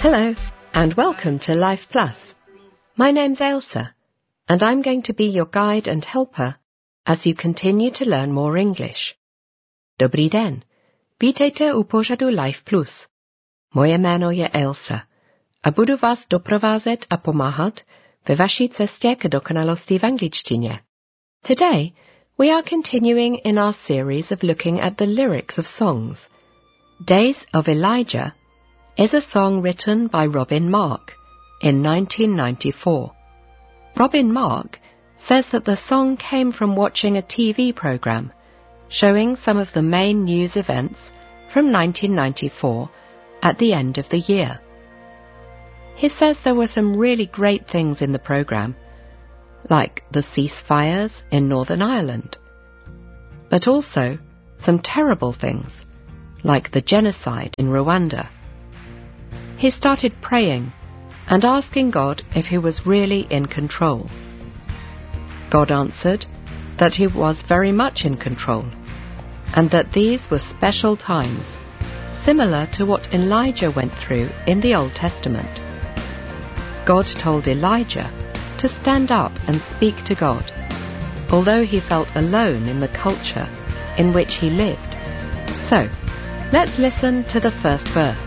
Hello, and welcome to Life Plus. My name's Ailsa, and I'm going to be your guide and helper as you continue to learn more English. Dobrý den, vítejte u pořadu Life Plus. Moje jméno je Ailsa a budu vás doprovázet a pomáhat ve vaší cestě k dokonalosti v angličtině. Today, we are continuing in our series of looking at the lyrics of songs. Days of Elijah is a song written by Robin Mark in 1994. Robin Mark says that the song came from watching a TV program showing some of the main news events from 1994 at the end of the year. He says there were some really great things in the program, like the ceasefires in Northern Ireland, but also some terrible things, like the genocide in Rwanda. He started praying and asking God if he was really in control. God answered that he was very much in control, and that these were special times, similar to what Elijah went through in the Old Testament. God told Elijah to stand up and speak to God, although he felt alone in the culture in which he lived. So, let's listen to the first verse.